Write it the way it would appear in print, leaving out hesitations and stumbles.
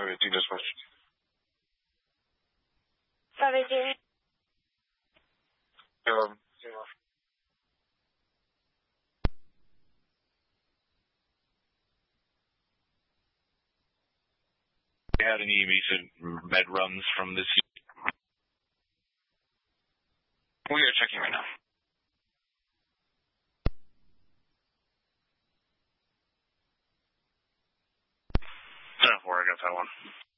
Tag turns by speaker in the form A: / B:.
A: 518 dispatch.
B: 518.
C: Had any recent med runs from this year?
A: We are checking right now.
D: 10-4, I got that one.